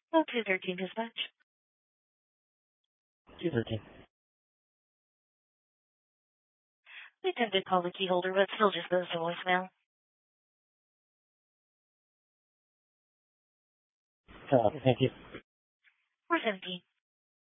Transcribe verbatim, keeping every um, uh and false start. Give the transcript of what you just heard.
Oh, two thirteen dispatch. two thirteen. We tend to call the key holder, but still just goes to voicemail. Uh, thank you. four seventeen.